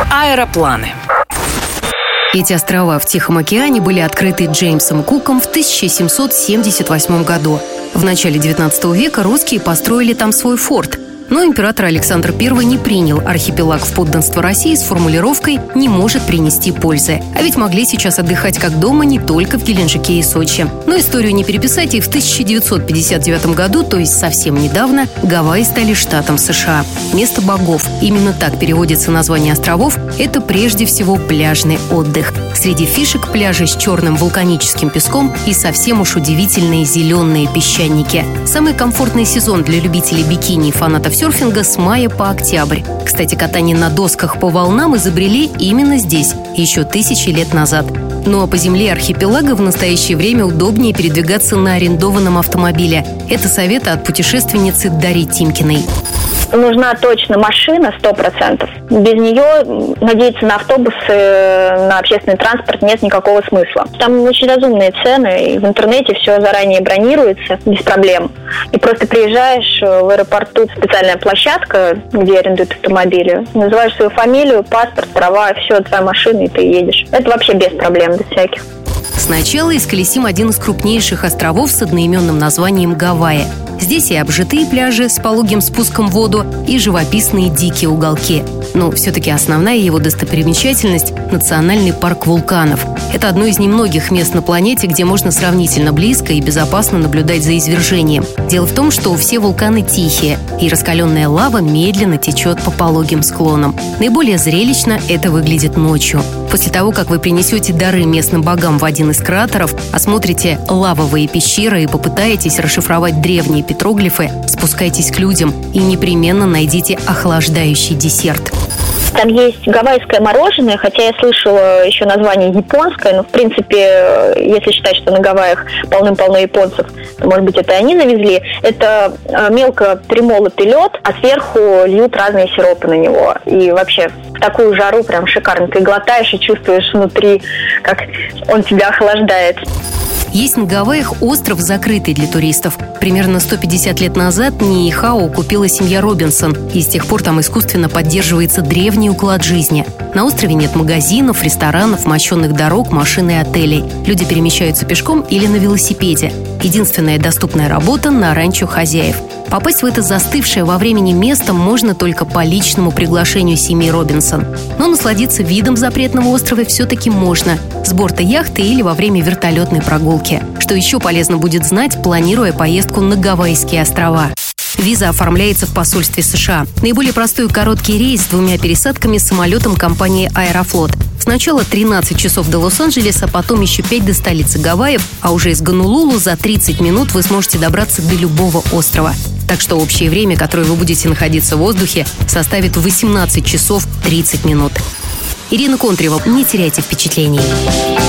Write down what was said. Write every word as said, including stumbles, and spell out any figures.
Аэропланы. Эти острова в Тихом океане были открыты Джеймсом Куком в тысяча семьсот семьдесят восьмом году. В начале девятнадцатого века русские построили там свой форт. Но император Александр Первый не принял архипелаг в подданство России с формулировкой «не может принести пользы». А ведь могли сейчас отдыхать как дома не только в Геленджике и Сочи. Но историю не переписать, и в тысяча девятьсот пятьдесят девятом году, то есть совсем недавно, Гавайи стали штатом США. Место богов. Именно так переводится название островов. Это прежде всего пляжный отдых. Среди фишек пляжи с черным вулканическим песком и совсем уж удивительные зеленые песчаники. Самый комфортный сезон для любителей бикини и фанатов серфинга с мая по октябрь. Кстати, катание на досках по волнам изобрели именно здесь, еще тысячи лет назад. Ну а по земле архипелага в настоящее время удобнее передвигаться на арендованном автомобиле. Это совет от путешественницы Дарьи Тимкиной. Нужна точно машина, сто процентов. Без нее надеяться на автобусы, на общественный транспорт нет никакого смысла. Там очень разумные цены, и в интернете все заранее бронируется без проблем. И просто приезжаешь в аэропорту, специальная площадка, где арендуют автомобили, называешь свою фамилию, паспорт, права, все, твоя машина, и ты едешь. Это вообще без проблем, без всяких. Сначала исколесим один из крупнейших островов с одноименным названием Гавайи. Здесь и обжитые пляжи с пологим спуском в воду, и живописные дикие уголки. Но все-таки основная его достопримечательность – национальный парк вулканов. Это одно из немногих мест на планете, где можно сравнительно близко и безопасно наблюдать за извержением. Дело в том, что все вулканы тихие, и раскаленная лава медленно течет по пологим склонам. Наиболее зрелищно это выглядит ночью. После того, как вы принесете дары местным богам в один из кратеров, осмотрите лавовые пещеры и попытаетесь расшифровать древние петроглифы, спускайтесь к людям и непременно найдите охлаждающий десерт. Там есть гавайское мороженое, хотя я слышала еще название японское, но в принципе, если считать, что на Гавайях полным-полно японцев, то, может быть, это они завезли. Это мелко перемолотый лед, а сверху льют разные сиропы на него. И вообще в такую жару прям шикарно. Ты глотаешь и чувствуешь внутри, как он тебя охлаждает. Есть на Гавайях остров, закрытый для туристов. Примерно сто пятьдесят лет назад Нихао купила семья Робинсон, и с тех пор там искусственно поддерживается древний уклад жизни. На острове нет магазинов, ресторанов, мощенных дорог, машин и отелей. Люди перемещаются пешком или на велосипеде. Единственная доступная работа на ранчо хозяев. Попасть в это застывшее во времени место можно только по личному приглашению семьи Робинсон. Но насладиться видом запретного острова все-таки можно с борта яхты или во время вертолетной прогулки. Что еще полезно будет знать, планируя поездку на Гавайские острова. Виза оформляется в посольстве США. Наиболее простой и короткий рейс с двумя пересадками с самолетом компании «Аэрофлот». Сначала тринадцать часов до Лос-Анджелеса, потом еще пять до столицы Гавайев, а уже из Гонолулу за тридцать минут вы сможете добраться до любого острова. Так что общее время, которое вы будете находиться в воздухе, составит восемнадцать часов тридцать минут. Ирина Контрева. Не теряйте впечатлений.